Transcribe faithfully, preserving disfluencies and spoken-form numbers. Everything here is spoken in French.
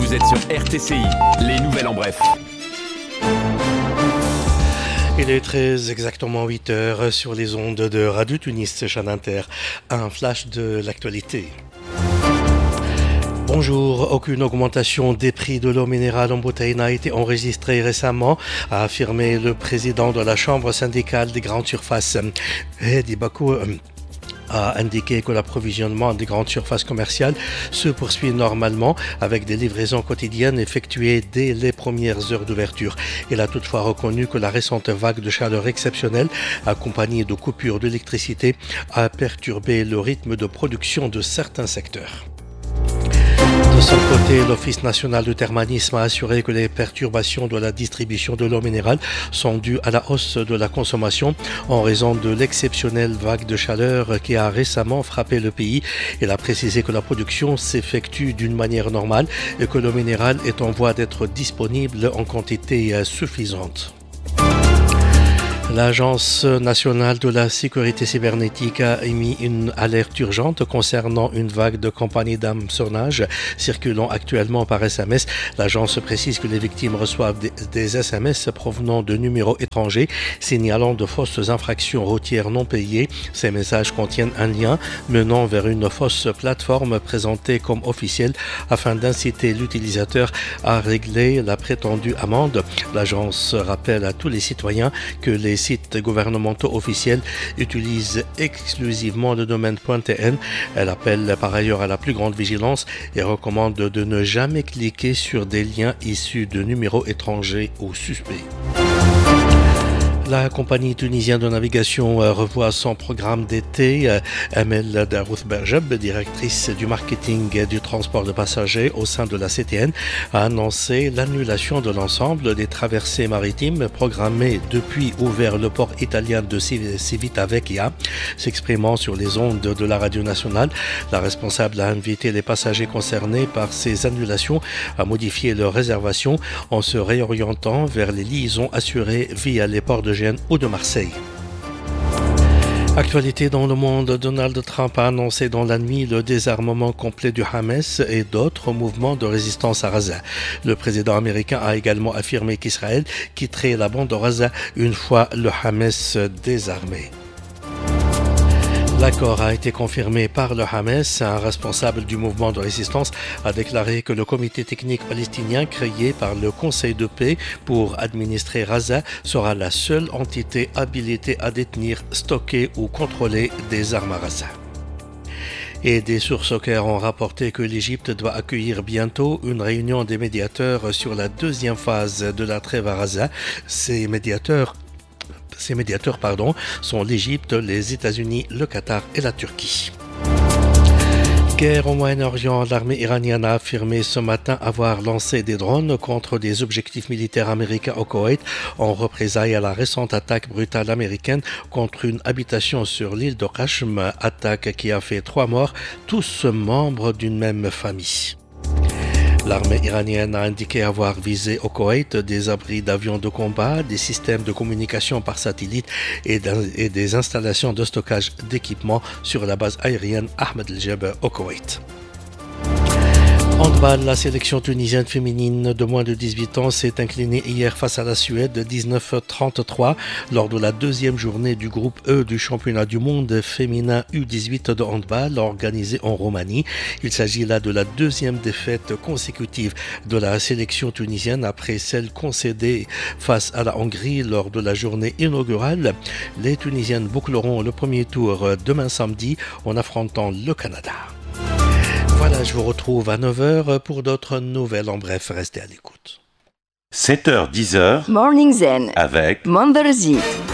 Vous êtes sur R T C I, les nouvelles en bref. Il est très exactement huit heures sur les ondes de Radio Tunis Chaîne Inter. Un flash de l'actualité. Bonjour, aucune augmentation des prix de l'eau minérale en bouteille n'a été enregistrée récemment, a affirmé le président de la Chambre syndicale des grandes surfaces. Hedi Bakou a indiqué que l'approvisionnement des grandes surfaces commerciales se poursuit normalement avec des livraisons quotidiennes effectuées dès les premières heures d'ouverture. Il a toutefois reconnu que la récente vague de chaleur exceptionnelle, accompagnée de coupures d'électricité, a perturbé le rythme de production de certains secteurs. De son côté, l'Office national du thermalisme a assuré que les perturbations de la distribution de l'eau minérale sont dues à la hausse de la consommation en raison de l'exceptionnelle vague de chaleur qui a récemment frappé le pays. Il a précisé que la production s'effectue d'une manière normale et que l'eau minérale est en voie d'être disponible en quantité suffisante. L'Agence nationale de la sécurité cybernétique a émis une alerte urgente concernant une vague de campagnes d'hameçonnage circulant actuellement par S M S. L'agence précise que les victimes reçoivent des, des S M S provenant de numéros étrangers signalant de fausses infractions routières non payées. Ces messages contiennent un lien menant vers une fausse plateforme présentée comme officielle afin d'inciter l'utilisateur à régler la prétendue amende. L'agence rappelle à tous les citoyens que les sites gouvernementaux officiels utilisent exclusivement le domaine .tn. Elle appelle par ailleurs à la plus grande vigilance et recommande de ne jamais cliquer sur des liens issus de numéros étrangers ou suspects. La compagnie tunisienne de navigation revoit son programme d'été. Amel Darouf Berjab, directrice du marketing et du transport de passagers au sein de la C T N, a annoncé l'annulation de l'ensemble des traversées maritimes programmées depuis ou vers le port italien de Civitavecchia. S'exprimant sur les ondes de la radio nationale, la responsable a invité les passagers concernés par ces annulations à modifier leurs réservations en se réorientant vers les liaisons assurées via les ports de Gênes ou de Marseille. Actualité dans le monde, Donald Trump a annoncé dans la nuit le désarmement complet du Hamas et d'autres mouvements de résistance à Gaza. Le président américain a également affirmé qu'Israël quitterait la bande de Gaza une fois le Hamas désarmé. L'accord a été confirmé par le Hamas. Un responsable du mouvement de résistance a déclaré que le comité technique palestinien créé par le Conseil de paix pour administrer Gaza sera la seule entité habilitée à détenir, stocker ou contrôler des armes à Gaza. Et des sources au Caire ont rapporté que l'Égypte doit accueillir bientôt une réunion des médiateurs sur la deuxième phase de la trêve à Gaza. Ces médiateurs Ces médiateurs pardon, sont l'Égypte, les États-Unis, le Qatar et la Turquie. Guerre au Moyen-Orient, l'armée iranienne a affirmé ce matin avoir lancé des drones contre des objectifs militaires américains au Koweït en représailles à la récente attaque brutale américaine contre une habitation sur l'île de Qashm, attaque qui a fait trois morts, tous membres d'une même famille. L'armée iranienne a indiqué avoir visé au Koweït des abris d'avions de combat, des systèmes de communication par satellite et, et des installations de stockage d'équipements sur la base aérienne Ahmed El-Jeb au Koweït. Handball, la sélection tunisienne féminine de moins de dix-huit ans s'est inclinée hier face à la Suède dix-neuf à trente-trois lors de la deuxième journée du groupe E du championnat du monde féminin U dix-huit de handball organisé en Roumanie. Il s'agit là de la deuxième défaite consécutive de la sélection tunisienne après celle concédée face à la Hongrie lors de la journée inaugurale. Les Tunisiennes boucleront le premier tour demain samedi en affrontant le Canada. Voilà, je vous retrouve à neuf heures pour d'autres nouvelles. En bref, restez à l'écoute. sept heures dix heures. Morning Zen avec Mandarzit.